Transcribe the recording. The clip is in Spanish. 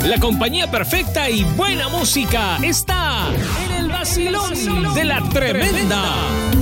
La compañía perfecta y buena música está en el vacilón de La Tremenda.